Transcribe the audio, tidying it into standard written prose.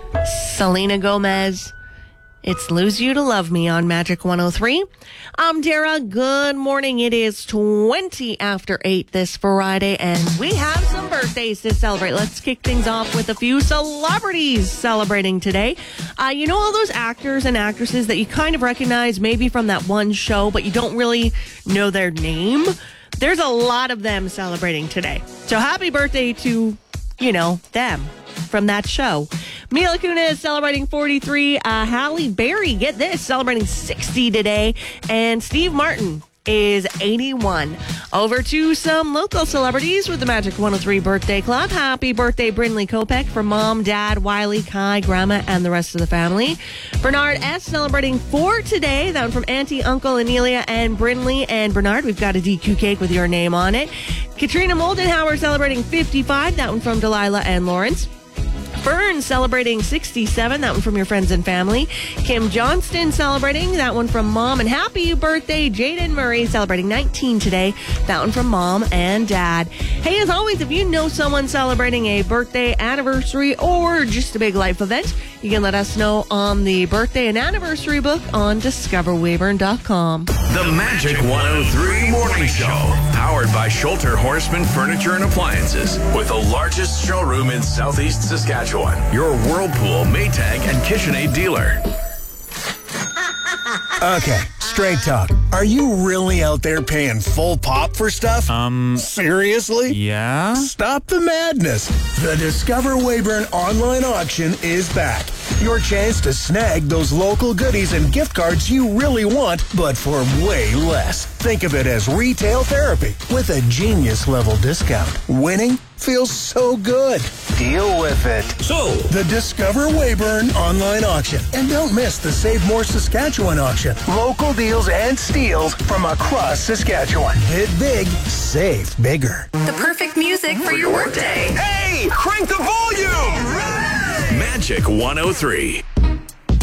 Selena Gomez. It's Lose You to Love Me on Magic 103. I'm Dara. Good morning. It is 20 after 8 this Friday, and we have some birthdays to celebrate. Let's kick things off with a few celebrities celebrating today. You know all those actors and actresses that you kind of recognize maybe from that one show, but you don't really know their name? There's a lot of them celebrating today. So happy birthday to, them from that show. Mila Kunis is celebrating 43. Halle Berry, get this, celebrating 60 today. And Steve Martin is 81. Over to some local celebrities with the Magic 103 Birthday Club. Happy birthday, Brinley Kopek, from Mom, Dad, Wiley, Kai, Grandma, and the rest of the family. Bernard S. celebrating 4 today. That one from Auntie, Uncle, Anelia, and Brinley. And Bernard, we've got a DQ cake with your name on it. Katrina Moldenhauer celebrating 55. That one from Delilah and Lawrence. Fern celebrating 67, that one from your friends and family. Kim Johnston celebrating, that one from Mom. And happy birthday, Jaden Murray, celebrating 19 today, that one from Mom and Dad. Hey, as always, if you know someone celebrating a birthday, anniversary, or just a big life event, you can let us know on the birthday and anniversary book on discoverweyburn.com. The Magic 103 Morning Show, powered by Schulter Horseman Furniture and Appliances, with the largest showroom in Southeast Saskatchewan. Your Whirlpool, Maytag, and KitchenAid dealer. Okay, straight talk. Are you really out there paying full pop for stuff? Seriously? Yeah? Stop the madness. The Discover Weyburn online auction is back. Your chance to snag those local goodies and gift cards you really want, but for way less. Think of it as retail therapy with a genius-level discount. Winning feels so good. Deal with it. So, The Discover Weyburn online auction. And don't miss the Save More Saskatchewan auction. Local deals and steals from across Saskatchewan. Bid big, save bigger. The perfect music for your workday. hey, crank the volume! Magic 103.